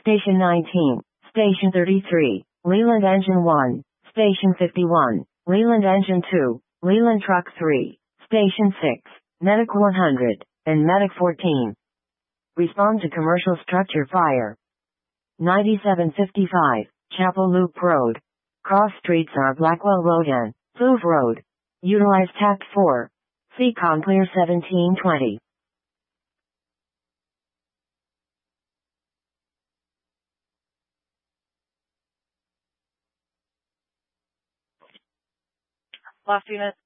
Station 19, Station 33, Leland Engine 1, Station 51, Leland Engine 2, Leland Truck 3, Station 6, Medic 100, and Medic 14. Respond to commercial structure fire. 9755, Chapel Loop Road. Cross streets are Blackwell Road and Plouffe Road. Utilize TAC 4. CCOM clear 1720. Lost unit.